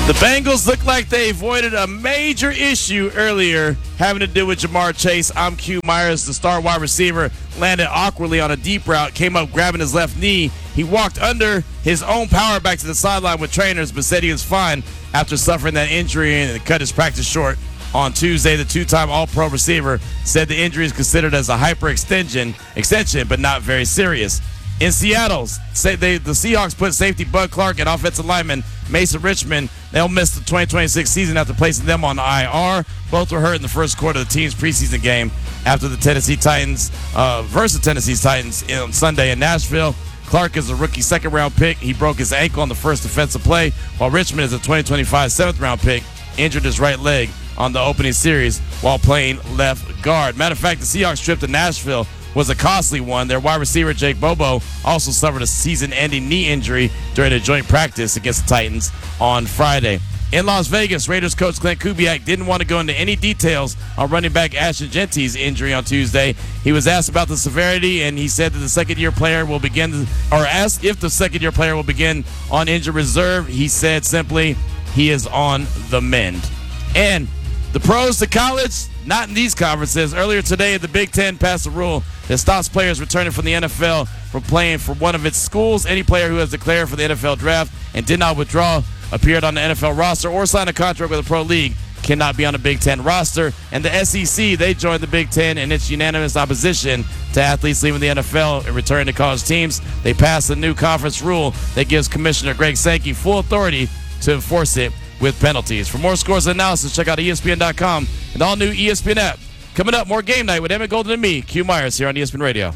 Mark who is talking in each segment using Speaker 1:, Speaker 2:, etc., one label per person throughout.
Speaker 1: The Bengals look like they avoided a major issue earlier having to do with Jamar Chase. I'm Q Myers, the star wide receiver, landed awkwardly on a deep route, came up grabbing his left knee. He walked under his own power back to the sideline with trainers, but said he was fine after suffering that injury and cut his practice short on Tuesday. The two-time All-Pro receiver said the injury is considered as a hyperextension, but not very serious. In Seattle, the Seahawks put safety Bud Clark and offensive lineman Mason Richmond. They'll miss the 2026 season after placing them on IR. Both were hurt in the first quarter of the team's preseason game after the Tennessee Titans versus Tennessee Titans on Sunday in Nashville. Clark is a rookie second-round pick. He broke his ankle on the first defensive play, while Richmond is a 2025 seventh-round pick, injured his right leg on the opening series while playing left guard. Matter of fact, the Seahawks trip to Nashville was a costly one. Their wide receiver, Jake Bobo, also suffered a season-ending knee injury during a joint practice against the Titans on Friday. In Las Vegas, Raiders coach Glenn Kubiak didn't want to go into any details on running back Ashton Genty's injury on Tuesday. He was asked about the severity, and he said that the second-year player will begin, or asked if the second-year player will begin on injured reserve. He said simply, he is on the mend. And the pros to college, not in these conferences. Earlier today, the Big Ten passed a rule that stops players returning from the NFL from playing for one of its schools. Any player who has declared for the NFL draft and did not withdraw, appeared on the NFL roster, or signed a contract with a pro league cannot be on a Big Ten roster. And the SEC, they joined the Big Ten in its unanimous opposition to athletes leaving the NFL and returning to college teams. They passed a new conference rule that gives Commissioner Greg Sankey full authority to enforce it with penalties. For more scores and analysis, check out ESPN.com and the all-new ESPN app. Coming up, more Game Night with Emmett Golden and me, Q Myers, here on ESPN Radio.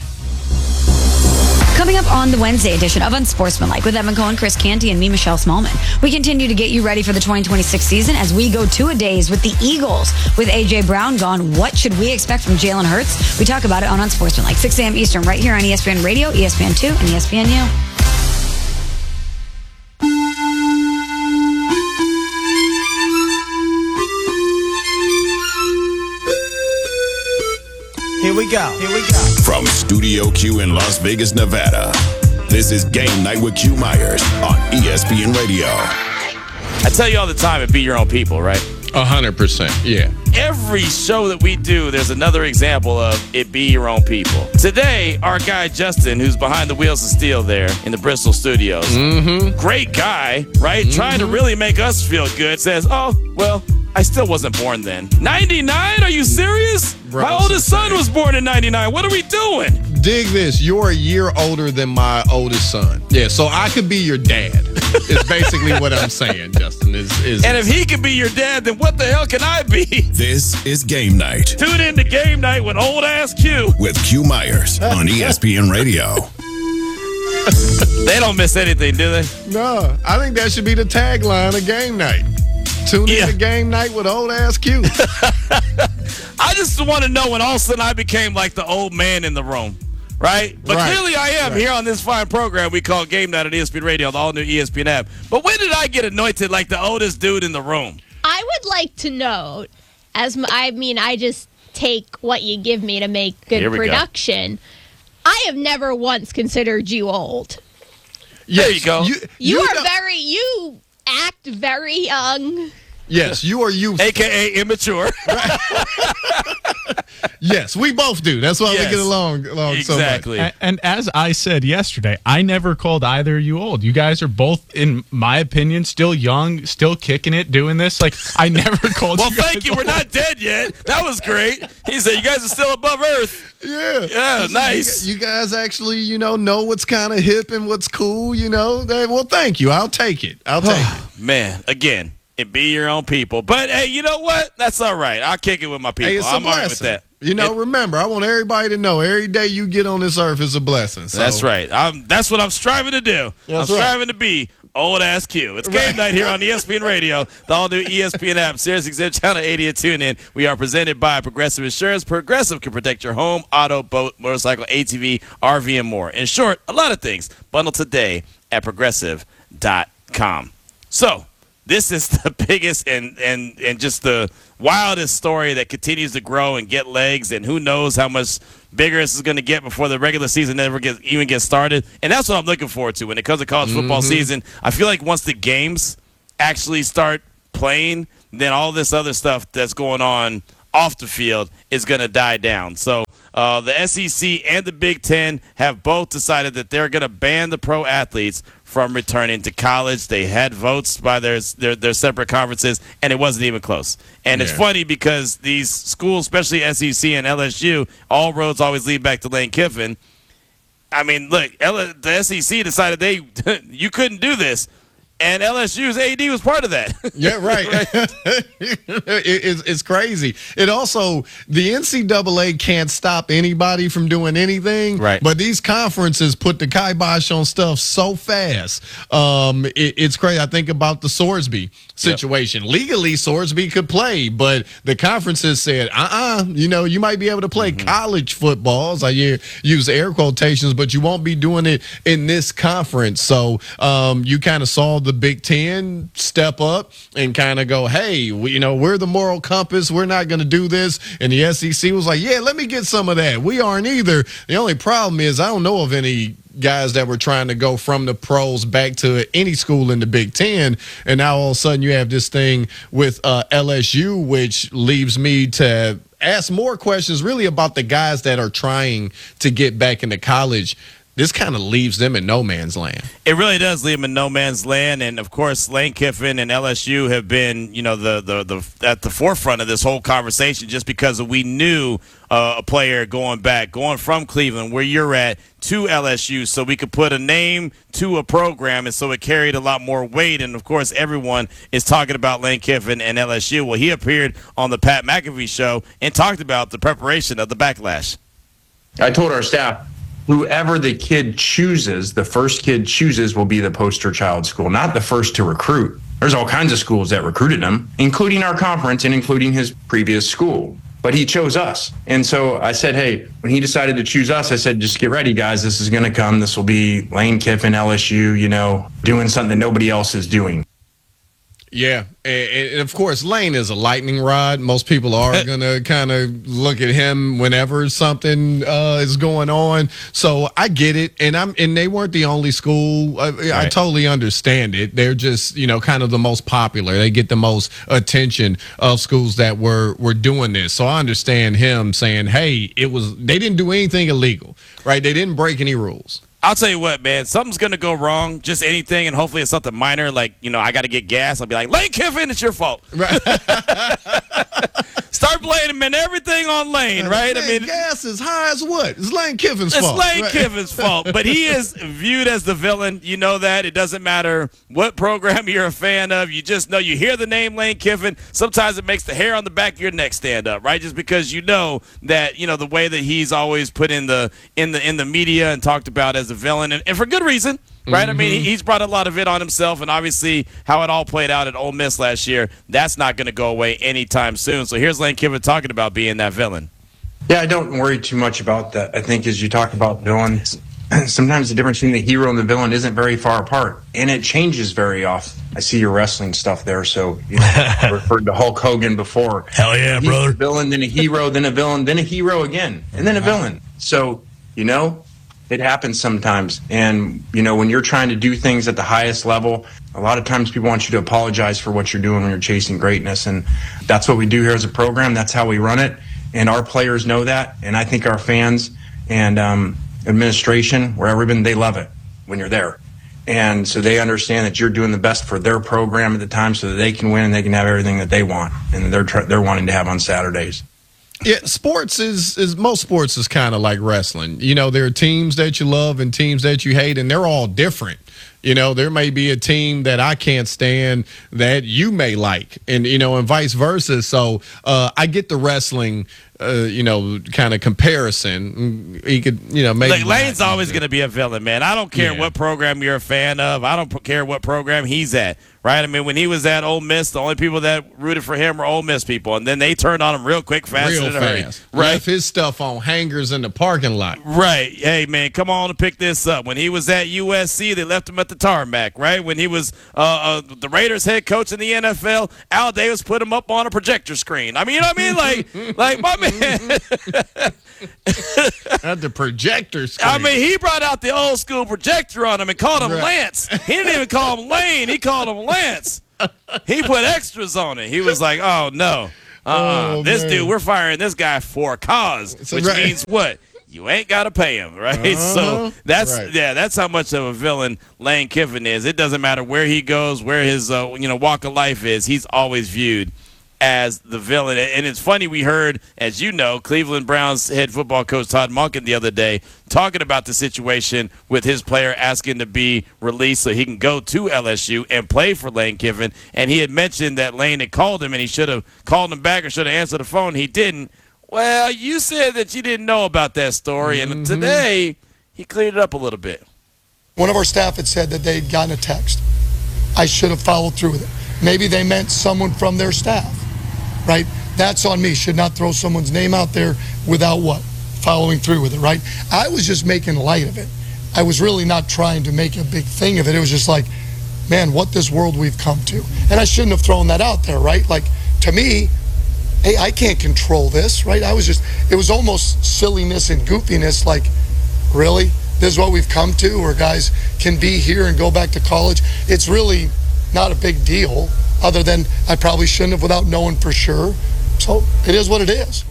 Speaker 2: Coming up on the Wednesday edition of Unsportsmanlike with Evan Cohen, Chris Canty, and me, Michelle Smallman. We continue to get you ready for the 2026 season as we go two-a-days with the Eagles. With A.J. Brown gone, what should we expect from Jalen Hurts? We talk about it on Unsportsmanlike, 6 a.m. Eastern, right here on ESPN Radio, ESPN2, and ESPNU.
Speaker 3: Here we go.
Speaker 4: From Studio Q in Las Vegas, Nevada, this is Game Night with Q Myers on ESPN Radio.
Speaker 1: I tell you all the time, it be your own people, right?
Speaker 5: 100%, yeah.
Speaker 1: Every show that we do, there's another example of it be your own people. Today, our guy Justin, who's behind the wheels of steel there in the Bristol studios, great guy, right? Trying to really make us feel good, says, oh, well, I still wasn't born then. 99? Are you serious?
Speaker 5: Bro,
Speaker 1: my oldest son was born in 99. What are we doing?
Speaker 5: Dig this. You're a year older than my oldest son. Yeah, so I could be your dad. Is basically what I'm saying, Justin.
Speaker 1: And if he can be your dad, then what the hell can I be?
Speaker 4: This is Game Night.
Speaker 1: Tune in to Game Night with Old Ass Q.
Speaker 4: With Q Myers on ESPN Radio.
Speaker 1: They don't miss anything, do they?
Speaker 5: No, I think that should be the tagline of Game Night. Tune in to Game Night with Old Ass Q.
Speaker 1: I just want to know when all of a sudden I became like the old man in the room, right? But clearly I am here on this fine program we call Game Night on ESPN Radio, the all-new ESPN app. But when did I get anointed like the oldest dude in the room?
Speaker 6: I would like to note, I just take what you give me to make good production. I have never once considered you old.
Speaker 1: Yes, there you go.
Speaker 6: You act very young.
Speaker 5: Yes, you are youthful.
Speaker 1: AKA immature.
Speaker 5: Yes, we both do. That's why we get along
Speaker 1: exactly.
Speaker 5: so much.
Speaker 7: And as I said yesterday, I never called either of you old. You guys are both, in my opinion, still young, still kicking it, doing this. Like, I never called
Speaker 1: well,
Speaker 7: you guys
Speaker 1: thank you.
Speaker 7: old.
Speaker 1: We're not dead yet. That was great. He said, you guys are still above Earth.
Speaker 5: Yeah.
Speaker 1: Yeah, nice.
Speaker 5: You guys actually, know what's kind of hip and what's cool, Well, thank you. I'll take it.
Speaker 1: Man, again, it be your own people. But, hey, you know what? That's all right. I'll kick it with my people.
Speaker 5: Hey,
Speaker 1: I'm all right with that.
Speaker 5: Remember, I want everybody to know every day you get on this earth is a blessing. So.
Speaker 1: That's right. That's what I'm striving to do. I'm striving to be Old Ass Q. It's Game Night here on ESPN Radio, the all-new ESPN app, Sirius XM Channel 80 and tune in. We are presented by Progressive Insurance. Progressive can protect your home, auto, boat, motorcycle, ATV, RV, and more. In short, a lot of things. Bundle today at Progressive.com. So, this is the biggest and just the wildest story that continues to grow and get legs, and who knows how much bigger this is going to get before the regular season even gets started. And that's what I'm looking forward to when it comes to college football season. I feel like once the games actually start playing, then all this other stuff that's going on off the field is going to die down. So the SEC and the Big Ten have both decided that they're going to ban the pro athletes from returning to college. They had votes by their separate conferences, and it wasn't even close. And it's funny because these schools, especially SEC and LSU, all roads always lead back to Lane Kiffin. I mean, look, the SEC decided you couldn't do this. And LSU's AD was part of that.
Speaker 5: Yeah, right. It's crazy. It also, the NCAA can't stop anybody from doing anything.
Speaker 1: Right.
Speaker 5: But these conferences put the kibosh on stuff so fast. It's crazy. I think about the Sorsby situation. Yep. Legally, Sorsby could play, but the conferences said, you might be able to play college footballs. I use air quotations, but you won't be doing it in this conference. So you kind of saw the Big Ten step up and kind of go, hey, we're the moral compass. We're not going to do this. And the SEC was like, yeah, let me get some of that. We aren't either. The only problem is I don't know of any guys that were trying to go from the pros back to any school in the Big Ten. And now all of a sudden you have this thing with LSU, which leaves me to ask more questions really about the guys that are trying to get back into college. This kind of leaves them in no man's land.
Speaker 1: It really does leave them in no man's land, and of course, Lane Kiffin and LSU have been, the at the forefront of this whole conversation, just because we knew a player going from Cleveland, where you're at, to LSU, so we could put a name to a program, and so it carried a lot more weight. And of course, everyone is talking about Lane Kiffin and LSU. Well, he appeared on the Pat McAfee show and talked about the preparation of the backlash.
Speaker 3: I told our staff, whoever the first kid chooses will be the poster child school, not the first to recruit. There's all kinds of schools that recruited him, including our conference and including his previous school. But he chose us. And so I said, hey, when he decided to choose us, I said, just get ready, guys. This is going to come. This will be Lane Kiffin, LSU, doing something that nobody else is doing.
Speaker 5: Yeah, and of course, Lane is a lightning rod. Most people are going to kind of look at him whenever something is going on. So I get it, and they weren't the only school. I totally understand it. They're just kind of the most popular. They get the most attention of schools that were doing this. So I understand him saying, "Hey, they didn't do anything illegal, right? They didn't break any rules."
Speaker 1: I'll tell you what, man, something's going to go wrong, just anything, and hopefully it's something minor, like, I got to get gas. I'll be like, Lane Kiffin, it's your fault. Right. Start blaming everything on Lane, right?
Speaker 5: Gas is high as what? It's Lane Kiffin's fault.
Speaker 1: It's Lane Kiffin's fault, but he is viewed as the villain. You know that. It doesn't matter what program you're a fan of. You just know, you hear the name Lane Kiffin, sometimes it makes the hair on the back of your neck stand up, right? Just because you know that, the way that he's always put in the media and talked about as a villain, and for good reason, right? Mm-hmm. I mean, he's brought a lot of it on himself, and obviously how it all played out at Ole Miss last year, that's not going to go away anytime soon. So here's Lane Kiffin talking about being that villain.
Speaker 3: Yeah, I don't worry too much about that. I think as you talk about villains, sometimes the difference between the hero and the villain isn't very far apart, and it changes very often. I see your wrestling stuff there, so I referred to Hulk Hogan before.
Speaker 1: Hell yeah, brother.
Speaker 3: He's a villain, then a hero, then a villain, then a hero again, and then a villain. So, it happens sometimes. And, when you're trying to do things at the highest level, a lot of times people want you to apologize for what you're doing when you're chasing greatness. And that's what we do here as a program. That's how we run it. And our players know that. And I think our fans and administration, wherever been, they love it when you're there. And so they understand that you're doing the best for their program at the time so that they can win and they can have everything that they want and they're wanting to have on Saturdays.
Speaker 5: Yeah, sports is most sports is kind of like wrestling. There are teams that you love and teams that you hate, and they're all different. There may be a team that I can't stand that you may like, and vice versa. So I get the wrestling, kind of comparison. He could, maybe
Speaker 1: Lane's always going to be a villain, man. I don't care what program you're a fan of. I don't care what program he's at. Right? I mean, when he was at Ole Miss, the only people that rooted for him were Ole Miss people, and then they turned on him real quick, fast. Right?
Speaker 5: Left his stuff on hangers in the parking lot.
Speaker 1: Right. Hey, man, come on and pick this up. When he was at USC, they left him at the tarmac, right? When he was the Raiders head coach in the NFL, Al Davis put him up on a projector screen. I mean, you know what I mean? Like my man.
Speaker 5: At the projector screen.
Speaker 1: I mean, he brought out the old school projector on him and called him Lance. He didn't even call him Lane. He called him Lance. He put extras on it. He was like, oh, no. This dude, we're firing this guy for a cause, which means what? You ain't got to pay him, right? So that's how much of a villain Lane Kiffin is. It doesn't matter where he goes, where his walk of life is. He's always viewed as the villain. And it's funny, we heard, as you know, Cleveland Browns head football coach Todd Monken the other day talking about the situation with his player asking to be released so he can go to LSU and play for Lane Kiffin. And he had mentioned that Lane had called him and he should have called him back or should have answered the phone. He didn't. Well, you said that you didn't know about that story, and today he cleared it up a little bit.
Speaker 8: One of our staff had said that they'd gotten a text. I should have followed through with it. Maybe they meant someone from their staff, right? That's on me. Should not throw someone's name out there without what? Following through with it, right? I was just making light of it. I was really not trying to make a big thing of it. It was just like, man, what this world we've come to. And I shouldn't have thrown that out there, right? Like, to me, hey, I can't control this, right? It was almost silliness and goofiness, like, really? This is what we've come to, where guys can be here and go back to college? It's really not a big deal, other than I probably shouldn't have without knowing for sure. So it is what it is.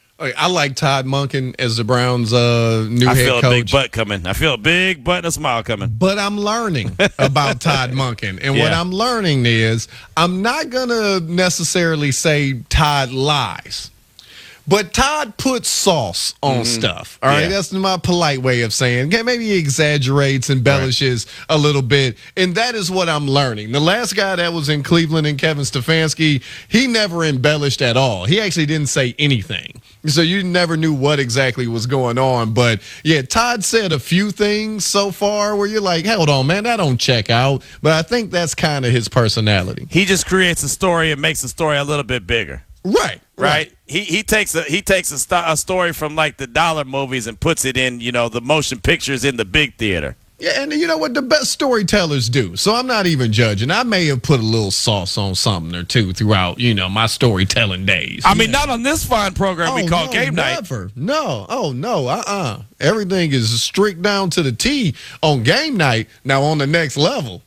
Speaker 5: I like Todd Monken as the Browns' new head coach.
Speaker 1: I feel a big butt coming. I feel a big butt and a smile coming.
Speaker 5: But I'm learning about Todd Monken. And what I'm learning is I'm not going to necessarily say Todd lies. But Todd puts sauce on stuff. All right, that's my polite way of saying. Maybe he exaggerates, embellishes a little bit, and that is what I'm learning. The last guy that was in Cleveland, and Kevin Stefanski, he never embellished at all. He actually didn't say anything, so you never knew what exactly was going on. But yeah, Todd said a few things so far where you're like, hold on, man, that don't check out. But I think that's kind of his personality.
Speaker 1: He just creates a story and makes the story a little bit bigger. Right. He takes a story from like the dollar movies and puts it in, the motion pictures in the big theater.
Speaker 5: Yeah, and you know what the best storytellers do. So I'm not even judging. I may have put a little sauce on something or two throughout, my storytelling days.
Speaker 1: I mean, not on this fine program we call Game Night.
Speaker 5: Never. No. Oh no. Everything is strict down to the T on Game Night. Now on the next level.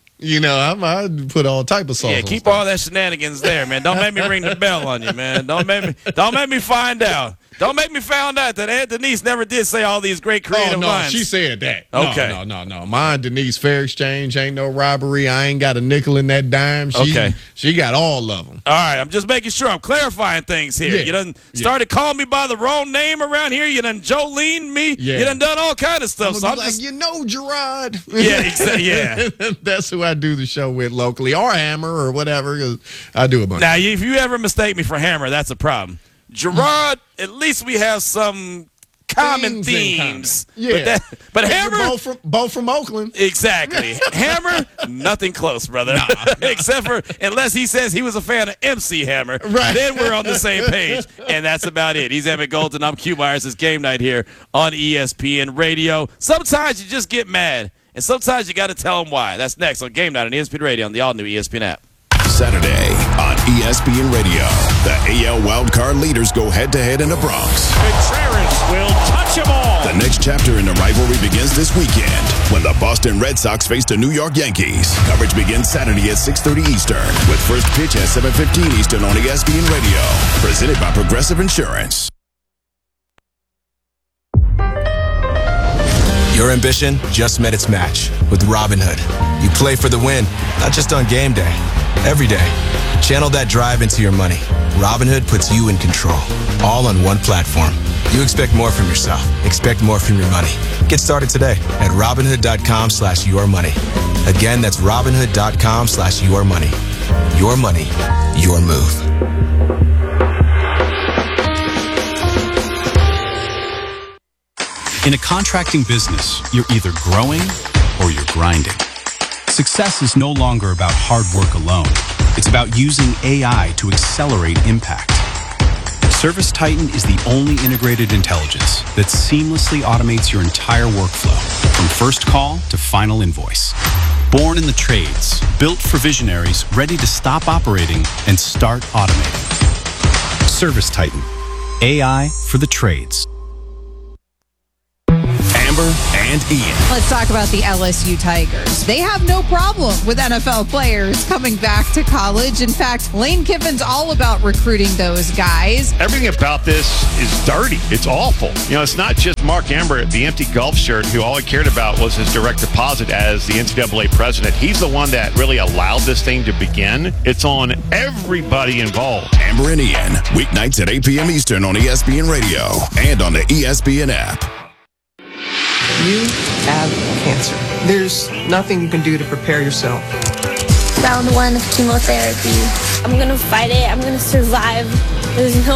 Speaker 5: I put all type of sauce.
Speaker 1: Yeah, keep all that shenanigans there, man. Don't make me ring the bell on you, man. Don't make me find out. Don't make me find out that Aunt Denise never did say all these great creative lines.
Speaker 5: She said that.
Speaker 1: Okay.
Speaker 5: No. Mine, Denise, fair exchange, ain't no robbery. I ain't got a nickel in that dime. She got all of them.
Speaker 1: All right, I'm just making sure I'm clarifying things here. Yeah. You done started calling me by the wrong name around here. You done Jolene me. Yeah. You done all kind of stuff.
Speaker 5: So I'm like, Gerard.
Speaker 1: Yeah, exactly. Yeah.
Speaker 5: That's who I do the show with locally, or Hammer or whatever. I do a bunch.
Speaker 1: Now, if you ever mistake me for Hammer, that's a problem. Gerard, at least we have some common themes.
Speaker 5: Yeah.
Speaker 1: But Hammer,
Speaker 5: both from Oakland.
Speaker 1: Exactly. Hammer, nothing close, brother. Nah. Except for unless he says he was a fan of MC Hammer.
Speaker 5: Right.
Speaker 1: Then we're on the same page, and that's about it. He's Emmett Golden. I'm Q Myers. It's Game Night here on ESPN Radio. Sometimes you just get mad, and sometimes you got to tell them why. That's next on Game Night on ESPN Radio on the all-new ESPN app.
Speaker 4: Saturday on ESPN Radio, the AL wildcard leaders go head-to-head in the Bronx.
Speaker 9: Contreras will touch them all.
Speaker 4: The next chapter in the rivalry begins this weekend when the Boston Red Sox face the New York Yankees. Coverage begins Saturday at 6:30 Eastern with first pitch at 7:15 Eastern on ESPN Radio. Presented by Progressive Insurance.
Speaker 10: Your ambition just met its match with Robinhood. You play for the win, not just on game day. Every day, channel that drive into your money. Robinhood puts you in control, all on one platform. You expect more from yourself. Expect more from your money. Get started today at Robinhood.com/yourmoney. Again, that's Robinhood.com/yourmoney. Your money, your move.
Speaker 11: In a contracting business, you're either growing or you're grinding. Success is no longer about hard work alone. It's about using AI to accelerate impact. ServiceTitan is the only integrated intelligence that seamlessly automates your entire workflow, from first call to final invoice. Born in the trades, built for visionaries ready to stop operating and start automating. ServiceTitan, AI for the trades.
Speaker 4: Amber and Ian.
Speaker 12: Let's talk about the LSU Tigers. They have no problem with NFL players coming back to college. In fact, Lane Kiffin's all about recruiting those guys.
Speaker 9: Everything about this is dirty. It's awful. It's not just Mark Amber, the empty golf shirt, who all he cared about was his direct deposit as the NCAA president. He's the one that really allowed this thing to begin. It's on everybody involved.
Speaker 4: Amber and Ian, weeknights at 8 p.m. Eastern on ESPN Radio and on the ESPN app.
Speaker 13: You have cancer. There's nothing you can do to prepare yourself.
Speaker 14: Round 1 of chemotherapy. I'm going to fight it. I'm going to survive. There's no